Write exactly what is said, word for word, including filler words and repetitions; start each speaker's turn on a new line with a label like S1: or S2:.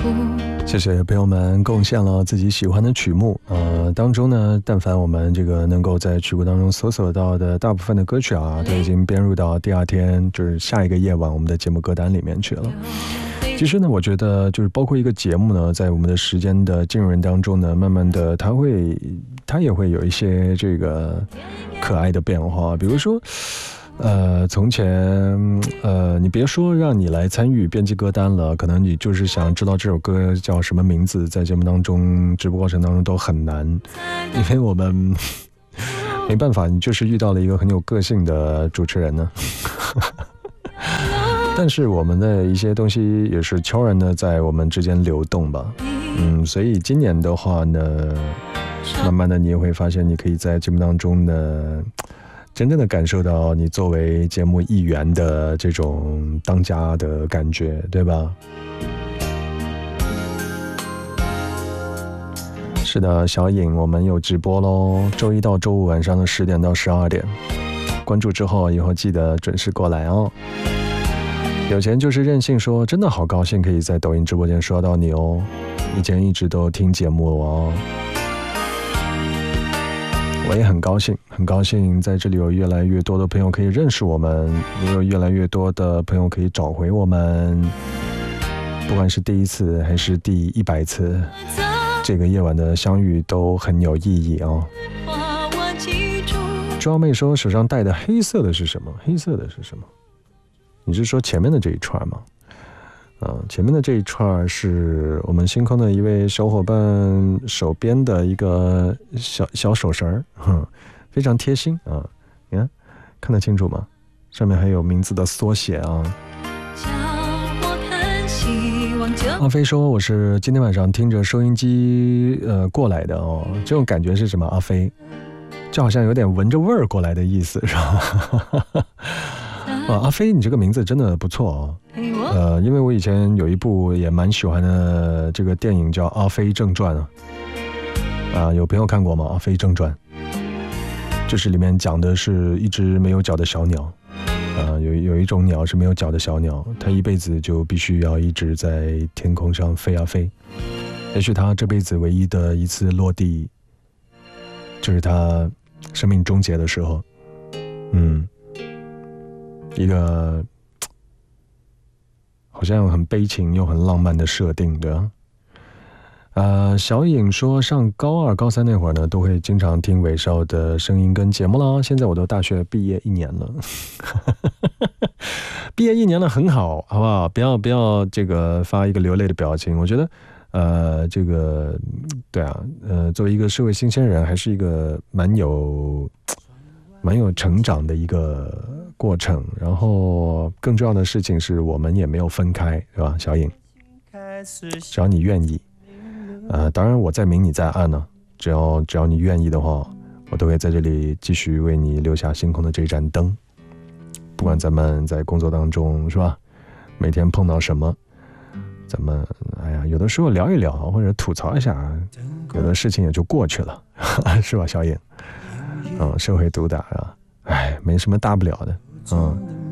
S1: 谢谢朋友们贡献了自己喜欢的曲目，呃，当中呢，但凡我们这个能够在曲目当中搜索到的大部分的歌曲啊，都已经编入到第二天，就是下一个夜晚我们的节目歌单里面去了。其实呢，我觉得就是包括一个节目呢，在我们的时间的浸润当中呢，慢慢的它会，它也会有一些这个可爱的变化，比如说。呃，从前，呃，你别说让你来参与编辑歌单了，可能你就是想知道这首歌叫什么名字，在节目当中、直播过程当中都很难，因为我们没办法，你就是遇到了一个很有个性的主持人呢。但是我们的一些东西也是悄然的在我们之间流动吧，嗯，所以今年的话呢，慢慢的你也会发现，你可以在节目当中呢。真正的感受到你作为节目一员的这种当家的感觉，对吧？是的，小颖，我们有直播咯，周一到周五晚上的十点到十二点，关注之后以后记得准时过来哦。有钱就是任性说，真的好高兴可以在抖音直播间刷到你哦，以前一直都听节目哦。我也很高兴，很高兴在这里有越来越多的朋友可以认识我们，也有越来越多的朋友可以找回我们。不管是第一次还是第一百次，这个夜晚的相遇都很有意义哦。庄妹说手上戴的黑色的是什么？黑色的是什么？你是说前面的这一串吗？啊，前面的这一串是我们星空的一位小伙伴手编的一个小小手绳，哼，非常贴心啊！你看，看得清楚吗？上面还有名字的缩写啊。阿飞说我是今天晚上听着收音机呃过来的哦，这种感觉是什么？阿飞，就好像有点闻着味儿过来的意思，是吧？啊，阿飞，你这个名字真的不错哦。呃，因为我以前有一部也蛮喜欢的这个电影叫《阿飞正传》啊，啊，有朋友看过吗？《阿飞正传》就是里面讲的是一只没有脚的小鸟，啊，有有一种鸟是没有脚的小鸟，它一辈子就必须要一直在天空上飞啊飞，也许它这辈子唯一的一次落地，就是它生命终结的时候，嗯。一个好像很悲情又很浪漫的设定，对吧？呃，小颖说上高二高三那会儿呢，都会经常听韦少的声音跟节目了，现在我都大学毕业一年了。毕业一年了很好，好不好？不要不要这个发一个流泪的表情，我觉得呃这个对啊，呃作为一个社会新鲜人，还是一个蛮有蛮有成长的一个过程，然后更重要的事情是我们也没有分开，对吧？小颖，只要你愿意，呃，当然我在明你在暗呢，只要只要你愿意的话，我都会在这里继续为你留下星空的这盏灯。不管咱们在工作当中是吧，每天碰到什么，咱们哎呀，有的时候聊一聊或者吐槽一下，有的事情也就过去了，是吧？小颖，嗯，社会毒打啊，哎，没什么大不了的。嗯，